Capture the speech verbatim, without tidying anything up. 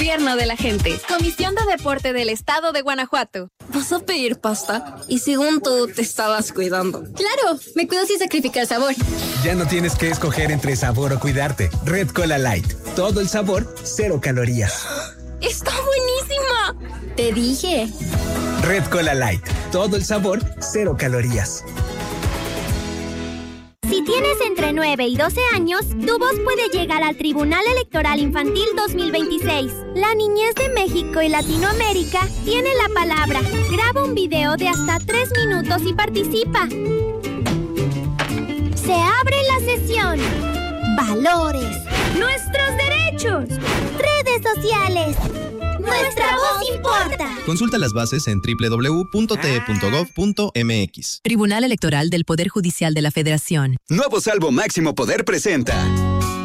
Gobierno de la gente. Comisión de Deporte del Estado de Guanajuato. ¿Vas a pedir pasta? Y según tú, te estabas cuidando. ¡Claro! Me cuido sin sacrificar sabor. Ya no tienes que escoger entre sabor o cuidarte. Red Cola Light. Todo el sabor, cero calorías. ¡Está buenísima! Te dije. Red Cola Light. Todo el sabor, cero calorías. Si tienes entre nueve y doce años, tu voz puede llegar al Tribunal Electoral Infantil dos mil veintiséis. La niñez de México y Latinoamérica tiene la palabra. Graba un video de hasta tres minutos y participa. Se abre la sesión. Valores. Nuestros derechos. Redes sociales. Nuestra voz importa. Consulta las bases en doble u doble u doble u punto t e punto gov punto m x. Tribunal Electoral del Poder Judicial de la Federación. Nuevo Salvo Máximo Poder presenta